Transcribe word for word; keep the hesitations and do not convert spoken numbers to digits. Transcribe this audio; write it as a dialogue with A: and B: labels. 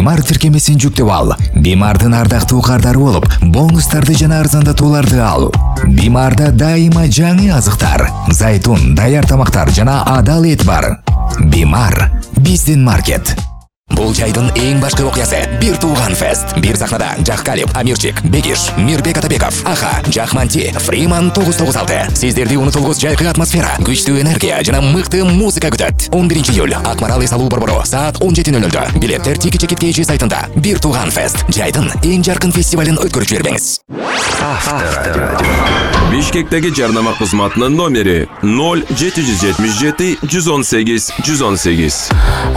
A: Бимар тиркемесин жүктөп ал. Бимардын ардактуу кардары болуп, бонустарды жана арзандатууларды ал. Бимарда дайыма жаңы азыктар, зайтун, даяр тамактар жана адал эт бар. Бимар биздин маркет. Бул жайдын эң башкы окуясы Бир тууган фест. Бир сахнада Жаккалип, Амирчик, Бекиш, Мирбек Атабеков, Аха, Жахманти, Фриман тогуз тогуз алты. Сиздерди унутулгус жайкы атмосфера, күчтүү энергия жана мыкты музыка күтөт. он биринчи июль Акмарал Эсалуу борбору саат он жети ноль нолдо. Билеттер Тики Чекит Кейжи сайтында. Бир тууган фест. Жайдын эң жаркын фестивалын өткөрүп жибербеңиз.
B: Авторадио. Бишкектеги жарнама кызматынын номери ноль жети жүз жетимиш жети жүз он сегиз жүз он сегиз.